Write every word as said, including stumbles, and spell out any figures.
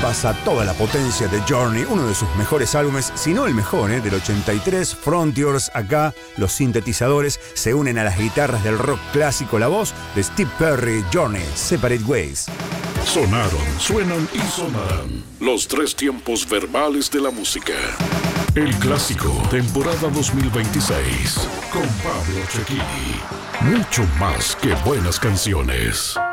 pasa toda la potencia de Journey, uno de sus mejores álbumes, si no el mejor, ¿eh? Del ochenta y tres, Frontiers. Acá los sintetizadores se unen a las guitarras del rock clásico, la voz de Steve Perry, Journey, Separate Ways. Sonaron, suenan y sonarán los tres tiempos verbales de la música. El clásico, temporada dos mil veintiséis, con Pablo Cecchini. Mucho más que buenas canciones.